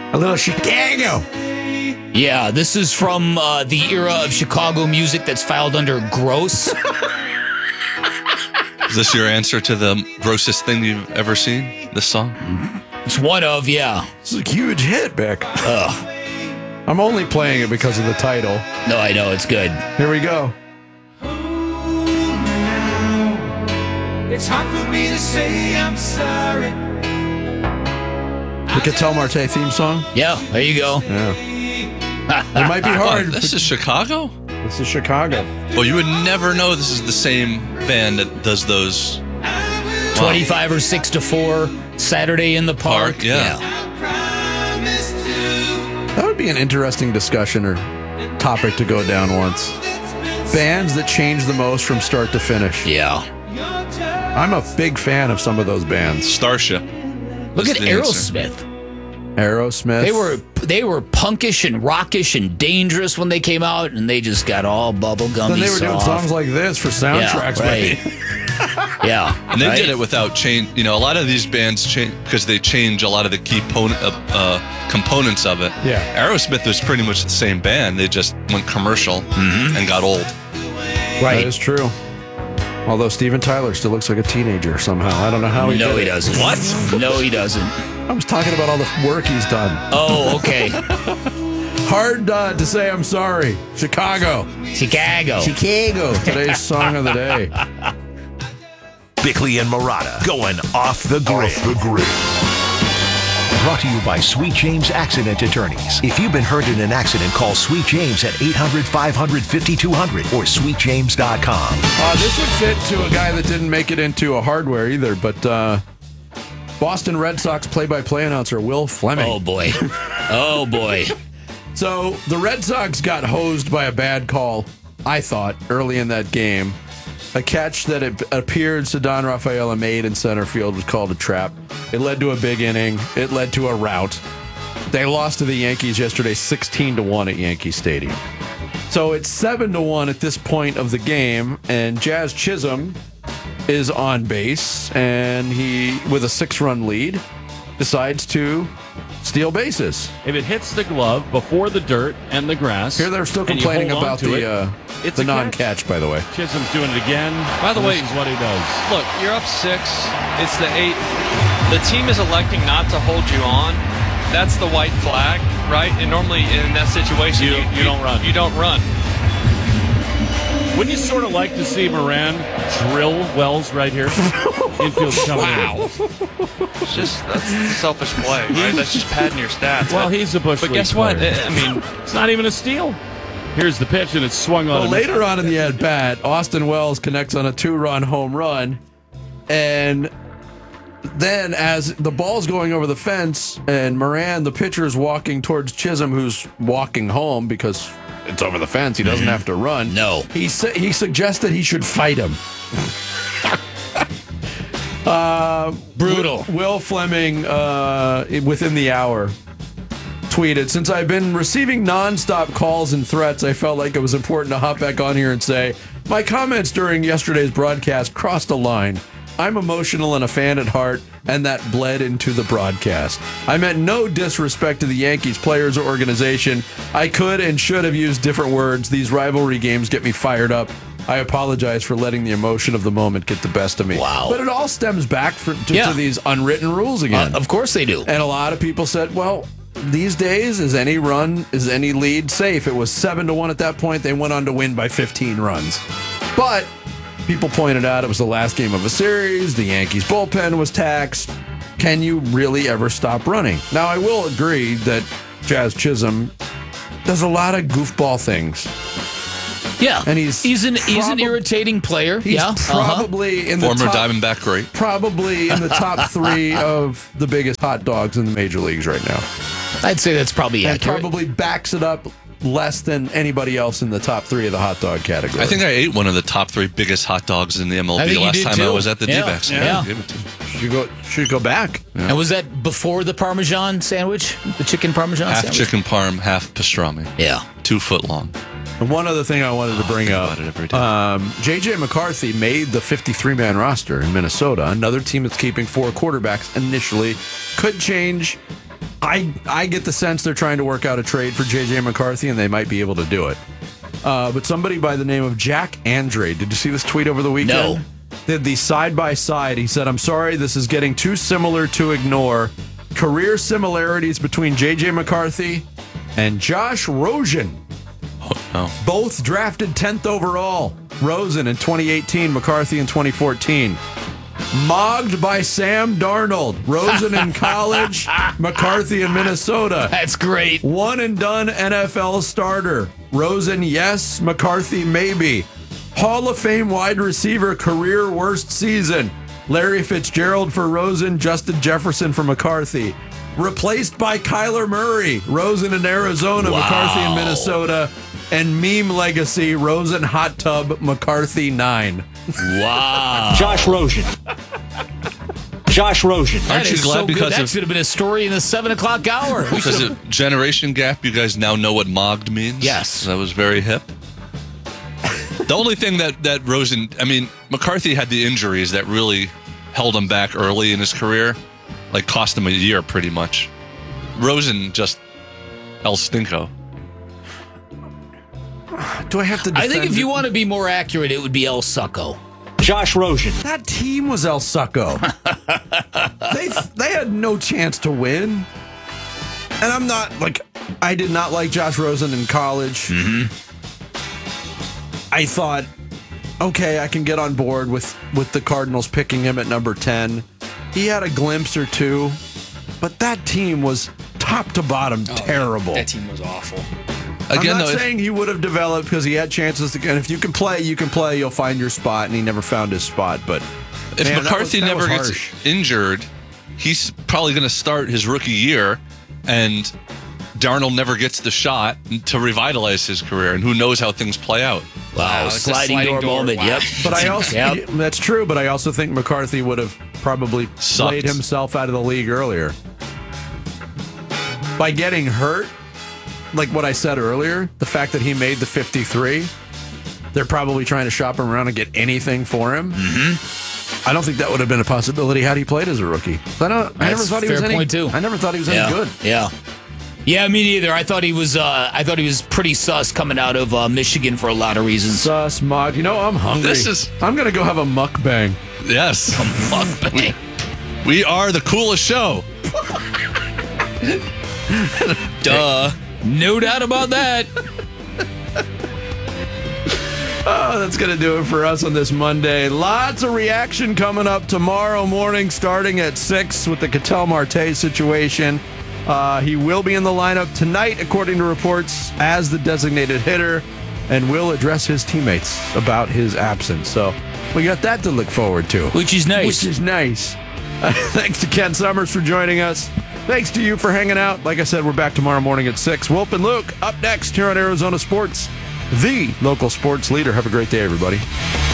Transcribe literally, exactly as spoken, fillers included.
A little Chicago. Yeah, this is from uh, the era of Chicago music that's filed under gross. Is this your answer to the grossest thing you've ever seen? This song? It's one of, yeah. This is a huge hit, Beck. Ugh. I'm only playing it because of the title. No, I know, it's good. Here we go. It's hard for me to say I'm sorry. The Cattell Marte theme song? Yeah, there you go. Yeah. It might be hard. Oh, this is Chicago? This is Chicago. Well, you would never know this is the same band that does those. twenty-five or six to four, Saturday in the park. Park, yeah. That would be an interesting discussion or topic to go down once. Bands that change the most from start to finish. Yeah. I'm a big fan of some of those bands. Starship. Look That's at the answer. Aerosmith. Aerosmith. They were they were punkish and rockish and dangerous when they came out, and they just got all bubblegummy Then they were doing soft. songs like this for soundtracks. Yeah, right. Yeah. And they right? did it without change. You know, a lot of these bands change because they change a lot of the key pon- uh, uh, components of it. Yeah. Aerosmith was pretty much the same band. They just went commercial and got old. That Right. is true. Although Steven Tyler still looks like a teenager somehow. I don't know how he No, did he it. doesn't. What? No, he doesn't. I was talking about all the work he's done. Oh, okay. Hard uh, to say I'm sorry. Chicago. Chicago. Chicago. Today's song of the day. Bickley and Murata going off the grid. Off the grid. Brought to you by Sweet James Accident Attorneys. If you've been hurt in an accident, call Sweet James at eight hundred, five hundred, fifty-two hundred or sweet james dot com. Uh, this would fit to a guy that didn't make it into a hardware either, but uh, Boston Red Sox play-by-play announcer Will Fleming. Oh, boy. Oh, boy. So the Red Sox got hosed by a bad call, I thought, early in that game. A catch that it appeared Ceddanne Rafaela made in center field was called a trap. It led to a big inning. It led to a rout. They lost to the Yankees yesterday sixteen to one at Yankee Stadium. So it's seven to one at this point of the game, and Jazz Chisholm is on base, and he, with a six-run lead, decides to steal bases. If it hits the glove before the dirt and the grass. Here they're still and you complaining hold on about to the it, uh, it's the a non-catch, by the way. Chisholm's doing it again. By the This way, is what he does. Look, you're up six. It's the eighth. The team is electing not to hold you on. That's the white flag, right? And normally in that situation, You- you, you don't run. You don't run. Wouldn't you sort of like to see Moran drill Wells right here? Infield coming Wow. It's just that's selfish play, right? That's just padding your stats. Well, he's a Bush But League guess what? player. I mean, It's not even a steal. Here's the pitch, and it's swung on. Well, him. later on in the at-bat, Austin Wells connects on a two-run home run, and then as the ball's going over the fence and Moran, the pitcher, is walking towards Chisholm, who's walking home because it's over the fence. He doesn't have to run. No. He sa- he suggested he should fight him. uh, Brutal. Will Fleming, uh, within the hour, tweeted, "Since I've been receiving nonstop calls and threats, I felt like it was important to hop back on here and say, my comments during yesterday's broadcast crossed a line. I'm emotional and a fan at heart, and that bled into the broadcast. I meant no disrespect to the Yankees players or organization. I could and should have used different words. These rivalry games get me fired up. I apologize for letting the emotion of the moment get the best of me." Wow. But it all stems back for, to, Yeah. to these unwritten rules again. Uh, of course they do. And a lot of people said, well, these days, is any run, is any lead safe? It was seven to one at that point. They went on to win by fifteen runs. But people pointed out it was the last game of a series. The Yankees bullpen was taxed. Can you really ever stop running? Now, I will agree that Jazz Chisholm does a lot of goofball things. Yeah. And he's he's an he's an prob- irritating player. He's yeah. uh-huh. probably in the Former top, Diamondback great. probably in the top three of the biggest hot dogs in the major leagues right now. I'd say that's probably And accurate. probably backs it up less than anybody else in the top three of the hot dog category. I think I ate one of the top three biggest hot dogs in the M L I B think you last did time too. I was at the Yeah, D-backs. yeah. Give it to me. should go should go back. And was that before the Parmesan sandwich? The chicken Parmesan Half sandwich? chicken parm, half pastrami. Yeah. Two foot long. And one other thing I wanted to bring think up: about it every day. um, J J McCarthy made the fifty-three man roster in Minnesota. Another team that's keeping four quarterbacks initially could change I I get the sense they're trying to work out a trade for J J McCarthy, and they might be able to do it. Uh, but somebody by the name of Jack Andre, did you see this tweet over the weekend? No. Did the side by side. He said, "I'm sorry, this is getting too similar to ignore. Career similarities between J J McCarthy and Josh Rosen. Oh. Both drafted tenth overall. Rosen in twenty eighteen, McCarthy in twenty fourteen. Mogged by Sam Darnold. Rosen in college, McCarthy in Minnesota. That's great. One and done N F L starter. Rosen, yes. McCarthy, maybe. Hall of Fame wide receiver, career worst season. Larry Fitzgerald for Rosen, Justin Jefferson for McCarthy. Replaced by Kyler Murray. Rosen in Arizona, Wow. McCarthy in Minnesota. And meme legacy, Rosen hot tub, McCarthy nine. Wow. Josh Rosen. Josh Rosen. That Aren't you is glad so good. because That of- should have been a story in the seven o'clock hour. We Because should of generation gap, you guys now know what mogged means? Yes. That was very hip. The only thing that, that Rosen, I mean, McCarthy had the injuries that really held him back early in his career, like cost him a year pretty much. Rosen just El Stinko. Do I have to I think defend if you it? want to be more accurate, it would be El Succo. Josh Rosen. That team was El Succo. they they had no chance to win. And I'm not like I did not like Josh Rosen in college. Mm-hmm. I thought, okay, I can get on board with with the Cardinals picking him at number ten. He had a glimpse or two, but that team was top to bottom terrible. That team was awful. Again, I'm not though, if- saying he would have developed because he had chances to. And if you can play, you can play. You'll find your spot, and he never found his spot. But If man, that McCarthy was- that never was gets harsh. injured, he's probably going to start his rookie year, and Darnold never gets the shot to revitalize his career. And who knows how things play out? Wow, Wow, it's a sliding, sliding door, door. moment. Wow. Yep. But I also Yep. that's true. But I also think McCarthy would have probably Sucked. played himself out of the league earlier by getting hurt. Like what I said earlier, the fact that he made the fifty-three, they're probably trying to shop him around and get anything for him. Mm-hmm. I don't think that would have been a possibility had he played as a rookie. I don't. I never That's thought he fair was any. point, too. I never thought he was yeah. any good. Yeah. Yeah, me neither. I thought he was. Uh, I thought he was pretty sus coming out of uh, Michigan for a lot of reasons. Sus mod. You know, I'm hungry. This is- I'm gonna go have a mukbang. Yes. we, we are the coolest show. Duh. No doubt about that. Oh, that's going to do it for us on this Monday. Lots of reaction coming up tomorrow morning, starting at six with the Ketel Marte situation. Uh, he will be in the lineup tonight, according to reports, as the designated hitter, and will address his teammates about his absence. So we got that to look forward to. Which is nice. Which is nice. Uh, thanks to Ken Summers for joining us. Thanks to you for hanging out. Like I said, we're back tomorrow morning at six. Wolf and Luke up next here on Arizona Sports, the local sports leader. Have a great day, everybody.